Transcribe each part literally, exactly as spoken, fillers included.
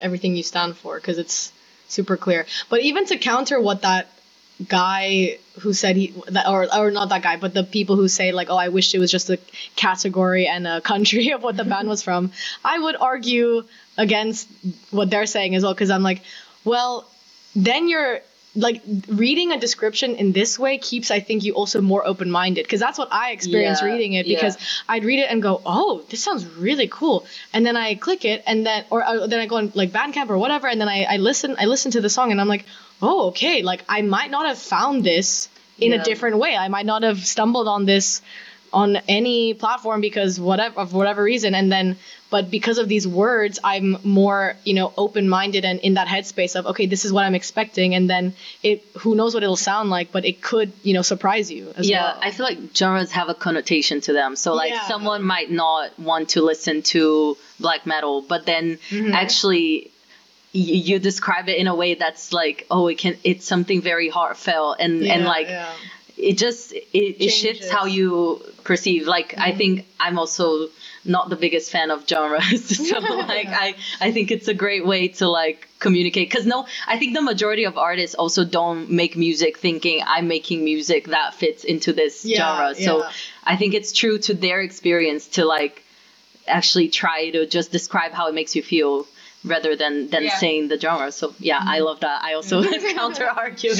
everything you stand for, because it's super clear. But even to counter what that guy who said he that or or not that guy, but the people who say like, oh, I wish it was just a category and a country of what the band was from, I would argue against what they're saying as well, because I'm like, well, then you're like, reading a description in this way keeps, I think, you also more open-minded, because that's what I experienced Yeah, reading it, because yeah. I'd read it and go, oh, this sounds really cool, and then I click it, and then or, or then I go on like Bandcamp or whatever, and then I, I listen I listen to the song, and I'm like, oh, okay, like I might not have found this in Yeah. a different way. I might not have stumbled on this on any platform because whatever of whatever reason, and then but because of these words, I'm more, you know, open-minded and in that headspace of, okay, this is what I'm expecting, and then it who knows what it'll sound like, but it could, you know, surprise you as Yeah, well. I feel like genres have a connotation to them. So like Yeah. someone might not want to listen to black metal, but then Mhm. actually y- you describe it in a way that's like, oh, it can it's something very heartfelt, and and Yeah, like yeah. it just it, it shifts Changes. how you perceive. Like I think I'm also not the biggest fan of genres, so like I I think it's a great way to like communicate, because no, I think the majority of artists also don't make music thinking I'm making music that fits into this Yeah, genre. So yeah. I think it's true to their experience to like actually try to just describe how it makes you feel rather than than Yeah. saying the genre. So yeah, I love that. I also counter arguing.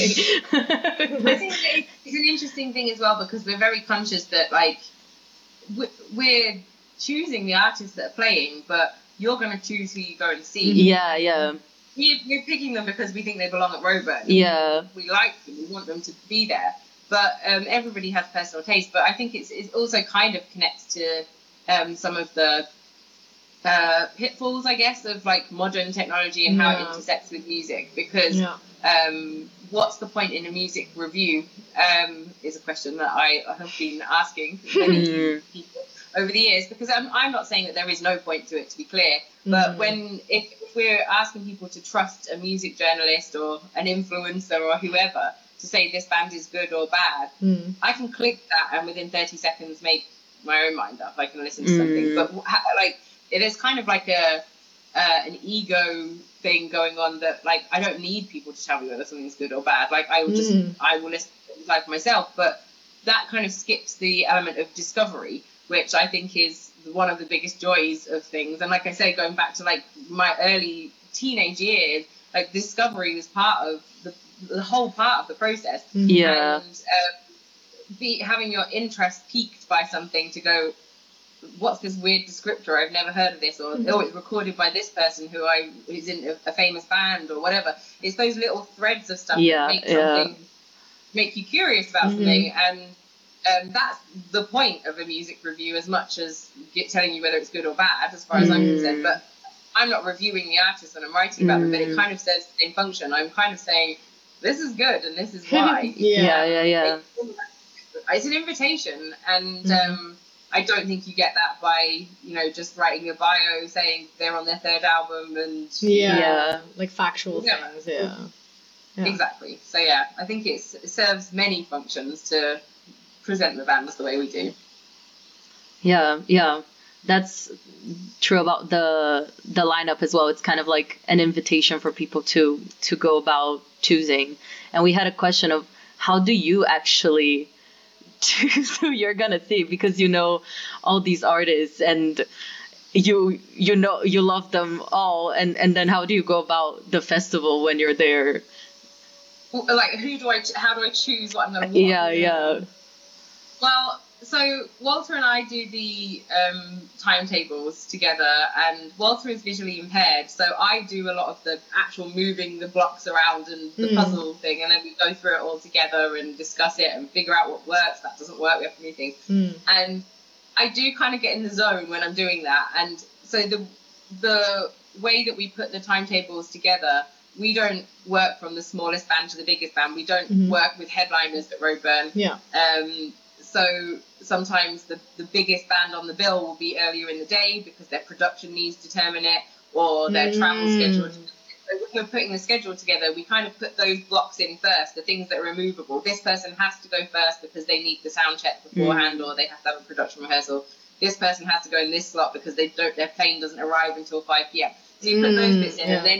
I think that it's an interesting thing as well, because we're very conscious that like we- we're choosing the artists that are playing, but you're going to choose who you go and see. yeah, yeah, We- We're picking them because we think they belong at Roebuck. yeah. We like them. We want them to be there. But um, everybody has personal taste. But I think it's, it also kind of connects to um, some of the uh, pitfalls, I guess, of like modern technology and how it Yeah. intersects with music. Because Yeah. um, what's the point in a music review um, is a question that I have been asking many people over the years. Because I'm, I'm not saying that there is no point to it, to be clear. But Mhm. when if, if we're asking people to trust a music journalist or an influencer or whoever to say this band is good or bad, Mm. I can click that and within thirty seconds make my own mind up. I can listen to Mm. something. But ha- like it is kind of like a uh, an ego thing going on that like I don't need people to tell me whether something's good or bad. Like I will just Mm. I will listen to it like myself. But that kind of skips the element of discovery, which I think is one of the biggest joys of things. And like I say, going back to like my early teenage years, like discovery was part of the, the whole part of the process. Yeah. And uh, be having your interest piqued by something to go, what's this weird descriptor? I've never heard of this, or oh, it's recorded by this person who I who's in a, a famous band or whatever. It's those little threads of stuff Yeah, that make yeah. something make you curious about Mhm. something, and um, that's the point of a music review as much as get, telling you whether it's good or bad, as far as I'm Mm. concerned. But I'm not reviewing the artist when I'm writing about them, but it Mm. kind of says the same function. I'm kind of saying this is good and this is why. Yeah. Yeah, yeah, yeah. It's an invitation, and Mhm. um, I don't think you get that by you know just writing a bio saying they're on their third album and Yeah. Yeah. Like factual Yeah. things. Yeah. Yeah. exactly. So yeah, I think it's, it serves many functions to present the bands the way we do. Yeah, yeah. That's true about the the lineup as well. It's kind of like an invitation for people to to go about choosing. And we had a question of how do you actually choose who you're gonna see, because you know all these artists and you you know you love them all, and and then how do you go about the festival when you're there? Well, like who do I? How do I choose what I'm going to watch? Yeah, yeah. Well, so Walter and I do the um, timetables together, and Walter is visually impaired, so I do a lot of the actual moving the blocks around and the Mm. puzzle thing, and then we go through it all together and discuss it and figure out what works, that doesn't work, we have to move things. Mm. And I do kind of get in the zone when I'm doing that, and so the the way that we put the timetables together, we don't work from the smallest band to the biggest band. We don't Mhm. work with headliners at Roadburn. Yeah. Um, so sometimes the, the biggest band on the bill will be earlier in the day because their production needs to determine it, or their travel Mm. schedule. So when we're putting the schedule together, we kind of put those blocks in first, the things that are removable. This person has to go first because they need the sound check beforehand, Mm. or they have to have a production rehearsal. This person has to go in this slot because they don't, their plane doesn't arrive until five p.m. So you put those Mm, bits in, yeah. and then